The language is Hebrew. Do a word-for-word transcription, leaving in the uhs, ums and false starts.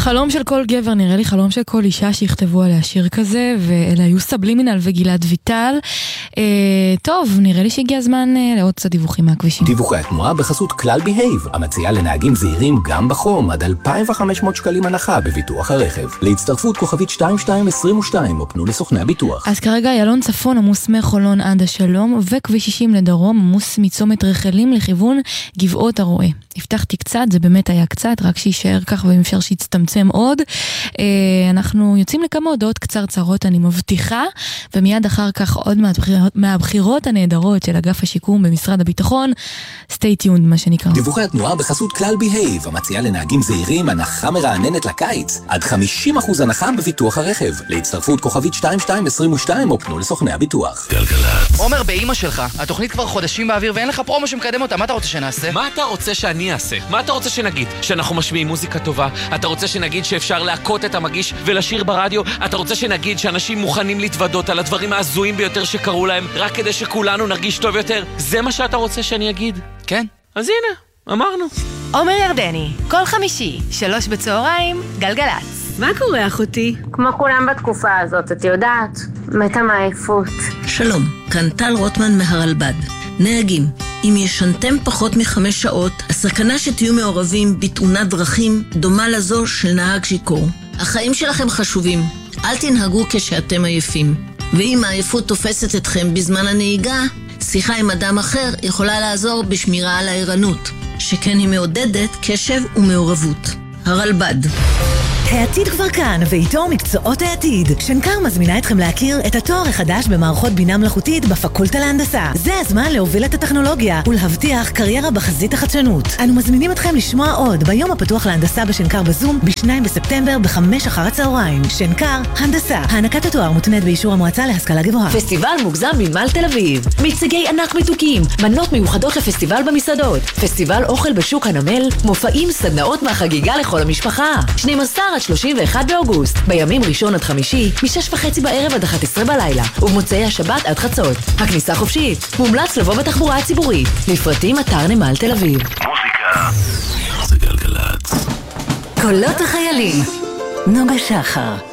חלום של כל גבר, נראה לי חלום של כל אישה שיכתבו עליה שיר כזה, ואלה היו סבלימינל וגלעד ויטל. אה, טוב, נראה לי שהגיע הזמן אה, לעוד קצת דיווחים מהכבישים. דיווחי התנועה בחסות כלל בהייב, המציעה לנהגים זהירים גם בחום, עד אלפיים וחמש מאות שקלים הנחה בביטוח הרכב. להצטרפות כוכבית שתיים שתיים עשרים ושתיים, או פנו לסוכני הביטוח. אז כרגע ילון צפון עמוס מחולון עד השלום, וכביש שישים לדרום עמוס מצומת רחלים לכיוון גבעות הרועה. הבטחתי קצת, זה באמת היה קצת, רק שישאר כך ואם אפשר שיצטמצם עוד. אנחנו יוצאים לכמה הודעות קצרצרות, אני מבטיחה, ומיד אחר כך עוד מהבחירות, מהבחירות הנהדרות של אגף השיקום במשרד הביטחון. stay tuned, מה שנקרא. דיווחי התנועה בחסות כלל בהייב, המציעה לנהגים זהירים הנחה מרעננת לקיץ, עד חמישים אחוז הנחה בביטוח הרכב. להצטרפות כוכבית שתיים שתיים עשרים ושתיים, או פנו לסוכני הביטוח. גלגלת. עומר, באמא שלך, התוכנית כבר חודשים באוויר ואין לך פרומו שמקדם אותה, מה אתה רוצה שנעשה? מה אתה רוצה שאני אעשה? מה אתה רוצה שנגיד? שאנחנו משמיעים מוזיקה טובה? אתה רוצה שנגיד שאפשר להקות את המגיש ולשיר ברדיו? אתה רוצה שנגיד שאנשים מוכנים להתוודות על הדברים העזויים ביותר שקרו להם רק כדי שכולנו נרגיש טוב יותר? זה מה שאתה רוצה שאני אגיד? כן. אז הנה, אמרנו. עומר ירדני, כל חמישי, שלוש בצהריים, גלגלץ. מה קורה אחותי? כמו כולם בתקופה הזאת, את יודעת, מתה מעייפות. שלום, כאן טל רוטמן מהרלב"ד. נהגים, אם ישנתם פחות מחמש שעות, הסכנה שתהיו מעורבים בתאונת דרכים דומה לזו של נהג שיכור. החיים שלכם חשובים, אל תנהגו כשאתם עייפים. ואם העייפות תופסת אתכם בזמן הנהיגה, שיחה עם אדם אחר יכולה לעזור בשמירה על הערנות, שכן היא מעודדת קשב ומעורבות. הרלב"ד. העתיד כבר כאן, ואיתו מקצועות העתיד. שנקר מזמינה אתכם להכיר את התואר החדש במערכות בינה מלאכותית בפקולטה להנדסה. זה הזמן להוביל את הטכנולוגיה ולהבטיח קריירה בחזית החדשנות. אנו מזמינים אתכם לשמוע עוד ביום הפתוח להנדסה בשנקר בזום ב-שני בספטמבר בחמש אחר הצהריים. שנקר, הנדסה. הענקת התואר מותנית באישור המועצה להשכלה גבוהה. פסטיבל מוגזם מנמל תל אביב. מיצגי ענק מתוקים, מנות מיוחדות לפסטיבל במסעדות. פסטיבל אוכל בשוק הנמל, מופעים, סדנאות מהחגיגה לכל המשפחה. שנים עשר עד שלושים ואחד באוגוסט, בימים ראשון עד חמישי, משש וחצי בערב עד אחת עשרה בלילה, ובמוצאי השבת עד חצות. הכניסה חופשית, מומלץ לבוא בתחבורה הציבורית. לפרטים אתר נמל תל אביב. מוזיקה זה גלגלת. קולות החיילים, נוגה שחר.